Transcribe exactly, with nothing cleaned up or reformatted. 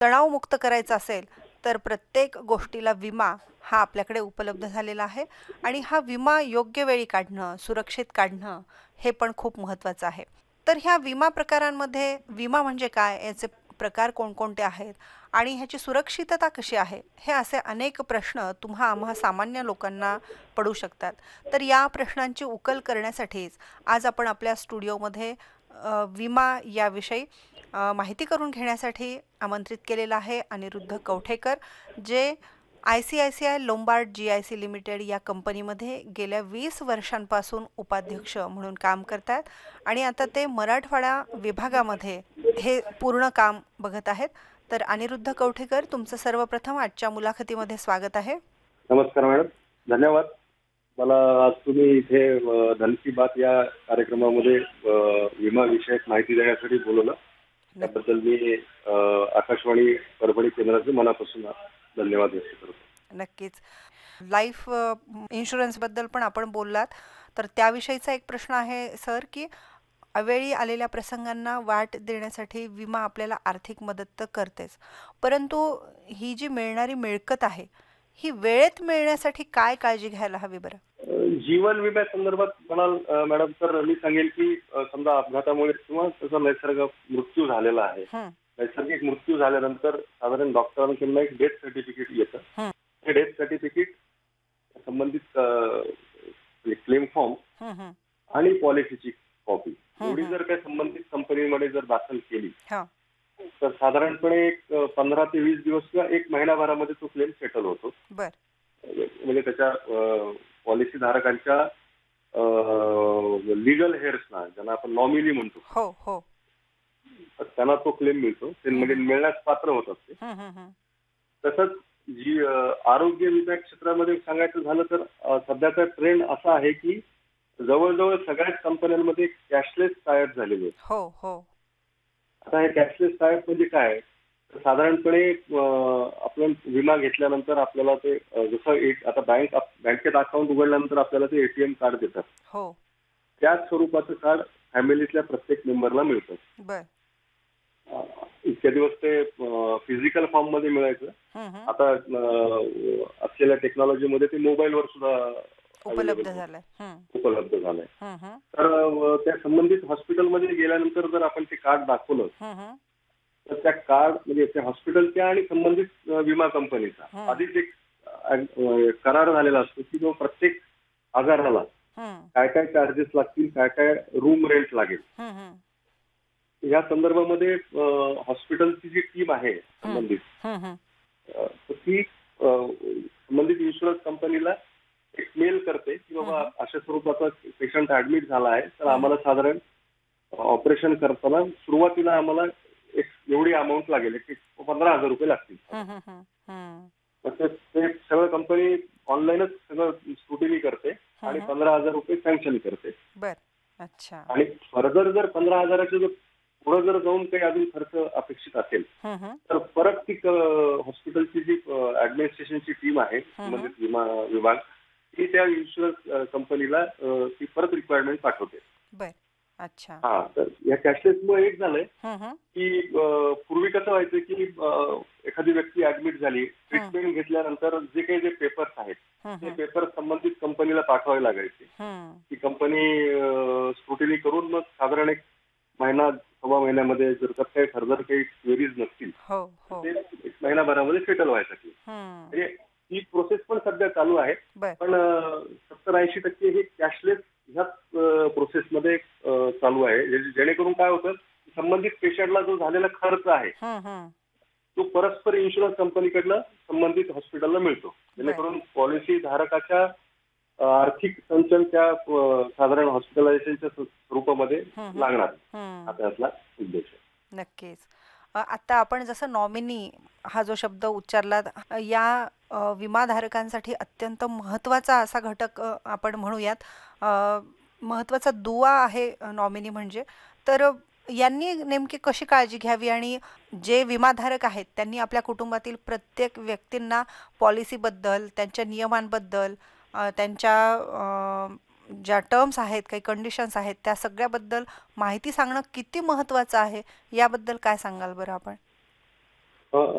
तणावमुक्त करायचा असेल तर प्रत्येक गोष्टीला विमा हा आपल्याकडे उपलब्ध झालेला आहे आणि हा विमा योग्य वेळी काढणं, सुरक्षित काढणं हे पण खूप महत्त्वाचं आहे. तर ह्या विमा प्रकारांमध्ये विमा म्हणजे काय, याचे प्रकार कोणकोणते आहेत आणि ह्याची सुरक्षितता कशी आहे, हे असे अनेक प्रश्न तुम्हा आम्हा सामान्य लोकांना पडू शकतात. तर या प्रश्नांची उकल करण्यासाठीच आज आपण आपल्या स्टुडिओमध्ये अ, विमा याविषयी अ, माहिती करून घेण्यासाठी आमंत्रित केलेलं आहे अनिरुद्ध कवठेकर, जे I C I C I Lombard G I C limited या कंपनीमध्ये गेल्या वीस वर्षांपासून उपाध्यक्ष म्हणून काम करतात आणि आता ते मराठवाडा विभागामध्ये हे पूर्ण काम बघत आहेत. तर अनिरुद्ध कवठेकर, तुमचं सर्वप्रथम आजच्या मुलाखतीमध्ये स्वागत आहे. नमस्कार मॅडम, धन्यवाद. मला आज तुम्ही इथे अ, धन की बात या कार्यक्रमामध्ये अ, विमा विषयक माहिती देण्यासाठी बोलवलं. नक्की त्याबद्दल मी अ, आकाशवाणी परभणी केंद्राचे मनापासून धन्यवाद व्यक्त करतो. नक्कीच. लाईफ अ, इन्शुरन्सबद्दल पण आपण बोललात, तर त्याविषयीचा एक प्रश्न आहे सर, की अवेळी आलेल्या प्रसंगांना वाट देण्यासाठी विमा आपल्याला आर्थिक मदत तर करतेच, परंतु ही जी मिळणारी मिळकत आहे, ही वेळेत मिळण्यासाठी काय काळजी घ्यायला हवी बरं? अ, जीवन विम्यासंदर्भात म्हणाल अ, मॅडम, तर मी सांगेन की अ, समजा अपघातामुळे किंवा त्याचा नैसर्गिक मृत्यू झालेला आहे. हं, नैसर्गिक मृत्यू झाल्यानंतर साधारण डॉक्टरांकडून एक डेथ सर्टिफिकेट येतं. हं, ते डेथ सर्टिफिकेट संबंधित क्लेम फॉर्म हं, हं, आणि पॉलिसीची कॉपी हं, एवढी हं. जर काही संबंधित कंपनीमध्ये जर दाखल केली हां, तर साधारणपणे एक अ, पंधरा ते वीस दिवस किंवा एक महिनाभरामध्ये तो क्लेम सेटल होतो. बर. म्हणजे त्याच्या पॉलिसी धारकांच्या लिगल हेअर्सना, ज्यांना आपण नॉमिनी म्हणतो, हो हो. तर त्यांना तो क्लेम मिळतो. ते हं, म्हणजे हं, मिळण्यास पात्र होतात ते. हं, हं, हं. तसंच जी अ, आरोग्य विमा क्षेत्रामध्ये सांगायचं झालं तर अ, सध्याचा ट्रेंड असा आहे की जवळजवळ सगळ्याच कंपन्यांमध्ये कॅशलेस टायप झालेले आहेत. हो हो. आता हे कॅशलेस टायप म्हणजे काय? तर साधारणपणे अ, आपण विमा घेतल्यानंतर आपल्याला ते अ, जसं एक आता बँक बँकेत अकाउंट उघडल्यानंतर आपल्याला ते एटीएम कार्ड देतात. हो. त्याच स्वरूपाचं कार्ड फॅमिलीतल्या प्रत्येक मेंबरला मिळतं. बर. अ, इतक्या दिवस ते फिजिकल फॉर्म मध्ये मिळायचं. हं, हं. आता अ, असलेल्या टेक्नॉलॉजीमध्ये ते मोबाईलवर सुद्धा अवेलेबल उपलब्ध झालंय. हं, उपलब्ध झालंय. हं, हं, तर अ, त्या संबंधित हॉस्पिटलमध्ये गेल्यानंतर जर आपण ते कार्ड दाखवलं हं, हं, तर त्या कार्ड म्हणजे त्या हॉस्पिटलच्या आणि संबंधित अ, विमा कंपनीचा हं, आधीच एक अ, अ, करार झालेला असतो की जो प्रत्येक आजाराला हं, काय काय चार्जेस लागतील, काय काय रूम रेंट लागेल, हं, हं, या संदर्भामध्ये अ, हॉस्पिटलची जी टीम आहे हं, संबंधित, हं, हं. अ, तर ती अ, संबंधित इन्शुरन्स कंपनीला एक मेल करते की हं, बाबा हं, अशा स्वरूपाचा पेशंट ऍडमिट झाला आहे, तर हं, आम्हाला साधारण ऑपरेशन करताना सुरुवातीला आम्हाला एक एवढी अमाऊंट लागेल, एक पंधरा हजार रुपये लागतील. हं, हं, हं, हं, तर ते ते सगळं कंपनी ऑनलाईनच सगळं स्क्रुटिनी करते हं, आणि हं. पंधरा हजार रुपये सँक्शन करते. बर. अच्छा. आणि फर्दर जर पंधरा हजाराच्या जर पुढे जर जाऊन काही अजून खर्च अपेक्षित असेल हं, हं, तर परत ती हॉस्पिटलची जी ऍडमिनिस्ट्रेशनची टीम आहे हं, हं. संबंधित विमा विभाग, ती त्या इन्शुरन्स कंपनीला ती परत रिक्वायरमेंट पाठवते. बर. अच्छा. हा, तर या कॅशलेसमुळे एक झालंय हं, हं, की अ, पूर्वी कसं व्हायचं की अ, एखादी व्यक्ती ऍडमिट झाली, हं, ट्रीटमेंट घेतल्यानंतर जे काही जे पेपर्स आहेत हं, ते हं, पेपर संबंधित कंपनीला पाठवावे लागायचे. हं. ती कंपनी स्क्रुटिनी करून मग साधारण एक महिना सव्वा महिन्यामध्ये जर का काही फर्दर काही क्वेरीज नसतील हो तर हो. ते एक महिनाभरामध्ये सेटल व्हायसाठी हं. म्हणजे ही प्रोसेस पण सध्या चालू आहे. बर. पण सत्तर ऐंशी टक्के हे कॅशलेस ह्याच प्रोसेसमध्ये चालू आहे, जे- जेणेकरून काय होतं, संबंधित पेशंटला जो झालेला खर्च आहे हं, हं. तो परस्पर इन्शुरन्स कंपनीकडनं संबंधित हॉस्पिटलला मिळतो, बर. जेणेकरून पॉलिसी धारकाच्या अ, आर्थिक संचलन त्या अ, साधारण हॉस्पिटलायझेशनच्या स्वरूपामध्ये हं, हं, लागणार, हा हं. त्यातला उद्देश आहे. नक्कीच. अ, आता आपण जसं नॉमिनी हा जो शब्द उच्चारला, अ, या अ, विमाधारकांसाठी अत्यंत महत्त्वाचा असा घटक अ, आपण म्हणूयात, अ, महत्त्वाचा दुवा आहे नॉमिनी म्हणजे. तर अ, यांनी नेमकी कशी काळजी घ्यावी आणि जे विमाधारक आहेत त्यांनी आपल्या कुटुंबातील प्रत्येक व्यक्तींना पॉलिसीबद्दल, त्यांच्या नियमांबद्दल, अ, त्यांच्या अ, ज्या टर्म्स आहेत, काही कंडिशन्स आहेत, त्या सगळ्याबद्दल माहिती सांगणं किती महत्त्वाचं आहे, याबद्दल काय सांगाल बरं आपण? अ,